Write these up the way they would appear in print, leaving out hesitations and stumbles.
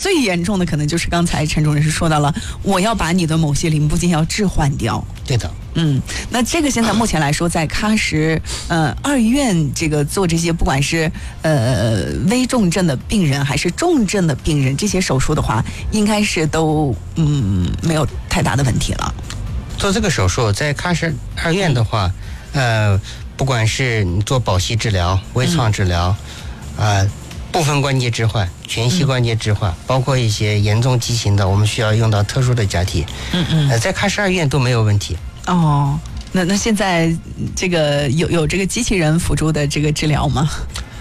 最严重的可能就是刚才陈主任是说到了，我要把你的某些零部件要置换掉。 对的。 那这个现在目前来说，在喀什2医院这个做这些，不管是危重症的病人还是重症的病人，这些手术的话，应该是都没有太大的问题了。 做这个手术在喀什2院的话，不管是你做保息治疗、微创治疗，部分关节置换、全膝关节置换，包括一些严重畸形的，我们需要用到特殊的假体，在喀什2院都没有问题。 哦，那现在这个有这个机器人辅助的这个治疗吗？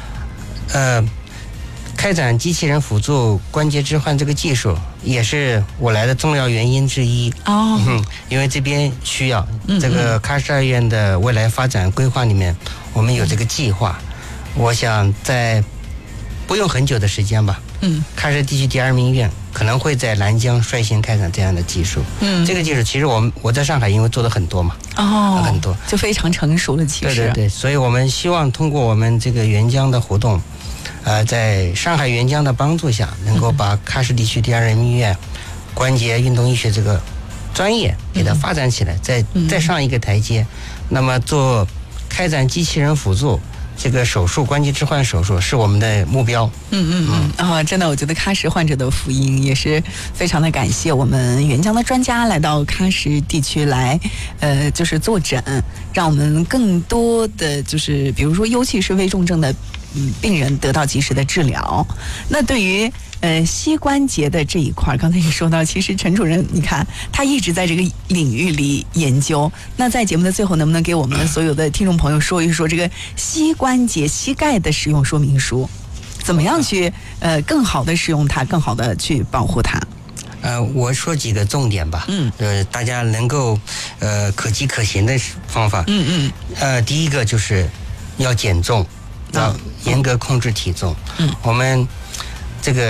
开展机器人辅助关节置换这个技术，也是我来的重要原因之一。因为这边需要这个喀什2院的未来发展规划里面，我们有这个计划。我想在不用很久的时间吧，喀什地区第2名医院可能会在南疆率先开展这样的技术。这个技术其实我在上海因为做的很多嘛，很多就非常成熟了。其实对，所以我们希望通过我们这个援疆的活动，在上海援疆的帮助下，能够把喀什地区第2人民医院关节运动医学这个专业给它发展起来，再上一个台阶。那么开展机器人辅助这个手术，关节置换手术是我们的目标。 真的，我觉得喀什患者的福音也是非常的感谢我们援疆的专家来到喀什地区来，就是坐诊，让我们更多的就是比如说，尤其是危重症的病人得到及时的治疗。那对于膝关节的这一块，刚才也说到，其实陈主任你看他一直在这个领域里研究。那在节目的最后，能不能给我们所有的听众朋友说一说这个膝关节膝盖的使用说明书，怎么样去更好的使用它，更好的去保护它？ 我说几个重点吧，大家能够可及可行的方法。第一个就是要减重，要严格控制体重。我们这个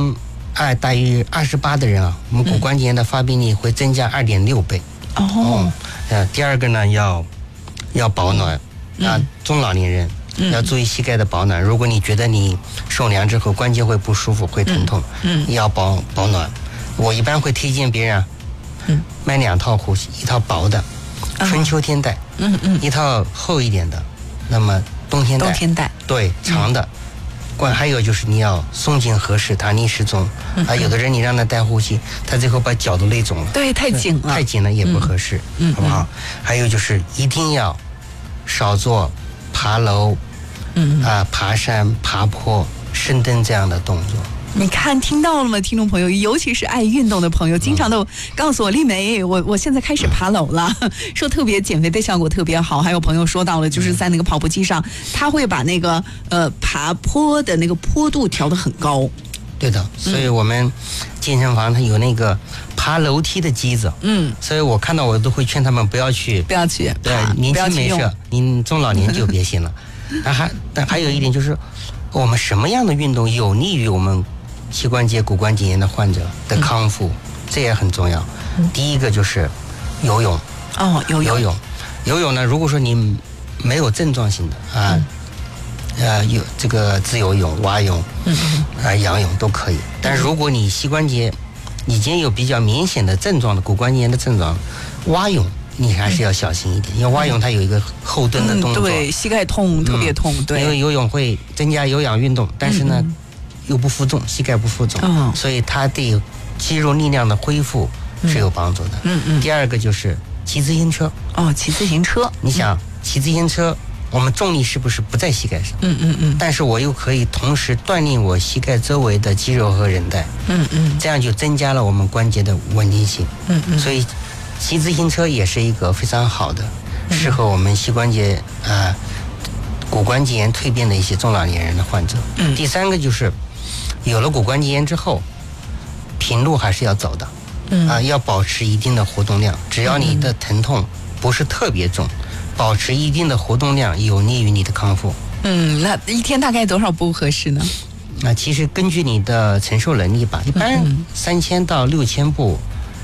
BMI 大于28的人啊，我们骨关节炎的发病率会增加2.6倍。第二个呢，要保暖中老年人要注意膝盖的保暖。如果你觉得你受凉之后关节会不舒服，会疼痛，要保暖。我一般会推荐别人买2套护膝，一套薄的春秋天带，一套厚一点的，那么冬天带，对，长的。还有就是你要松紧合适，它逆失重。有的人你让他戴护膝，他最后把脚都勒肿了。 对，太紧了也不合适，好不好？还有就是一定要少做爬楼、爬山、爬坡、深蹲这样的动作。 你看听到了吗，听众朋友，尤其是爱运动的朋友，经常都告诉我，丽梅，我现在开始爬楼了，说特别减肥的效果特别好。还有朋友说到了，就是在那个跑步机上，他会把那个爬坡的那个坡度调得很高。 对的，所以我们健身房它有那个爬楼梯的机子，所以我看到我都会劝他们不要去。对，年轻没事，您中老年就别行了。但还有一点就是，我们什么样的运动有利于我们膝关节、骨关节炎的患者的康复，这也很重要。第一个就是游泳。游泳呢，如果说你没有症状性的有这个自由泳、蛙泳、仰泳都可以。但是如果你膝关节已经有比较明显的症状的骨关节炎的症状，蛙泳你还是要小心一点，因为蛙泳它有一个后蹲的动作， 对，膝盖痛特别痛，对， 因为游泳会增加有氧运动，但是呢又不负重，膝盖不负重，所以它对肌肉力量的恢复是有帮助的。第二个就是骑自行车。 骑自行车， 你想骑自行车，我们重力是不是不在膝盖上？但是我又可以同时锻炼我膝盖周围的肌肉和韧带。这样就增加了我们关节的稳定性。所以骑自行车也是一个非常好的，适合我们膝关节骨关节炎蜕变的一些中老年人的患者。第三个就是有了骨关节炎之后，平路还是要走的。要保持一定的活动量，只要你的疼痛不是特别重，保持一定的活动量有利于你的康复。 那一天大概多少步合适呢？ 其实根据你的承受能力吧，一般3000到6000步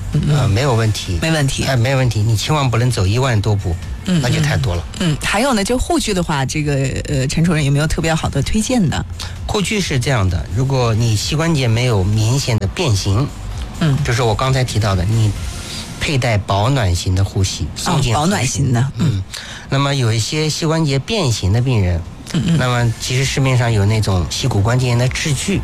没有问题， 没问题， 没问题，你千万不能走1万多步，那就太多了。 还有呢，就护具的话，这个陈主任有没有特别好的推荐的？ 护具是这样的，如果你膝关节没有明显的变形，就是我刚才提到的，你佩戴保暖型的护膝， 保暖型的， 那么有一些膝关节变形的病人，那么其实市面上有那种膝骨关节炎的治具，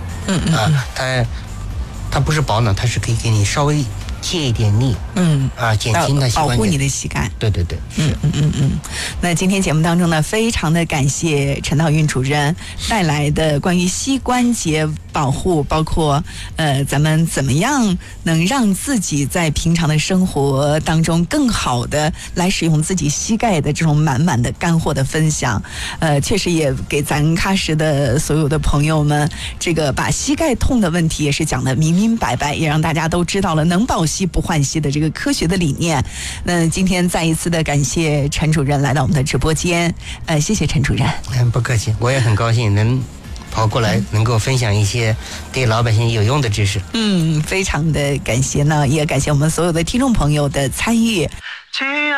它不是保暖，它是可以给你稍微借一点力，减轻它膝关节， 保护你的膝盖。 对对对， 那今天节目当中呢，非常的感谢陈道运主任带来的关于膝关节保护，包括咱们怎么样能让自己在平常的生活当中更好的来使用自己膝盖的这种满满的干货的分享。确实也给咱喀什的所有的朋友们，这个把膝盖痛的问题也是讲得明明白白，也让大家都知道了能保膝不换膝的这个科学的理念。那今天再一次的感谢陈主任来到我们的直播间，谢谢陈主任。 不客气，我也很高兴能跑过来，能够分享一些对老百姓有用的知识。 非常的感谢呢，也感谢我们所有的听众朋友的参与。